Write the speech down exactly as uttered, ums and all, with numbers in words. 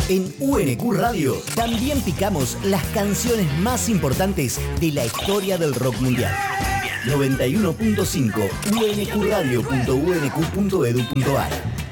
En U N Q Radio también picamos las canciones más importantes de la historia del rock mundial. noventa y uno punto cinco u n q radio punto u n q punto e d u punto a r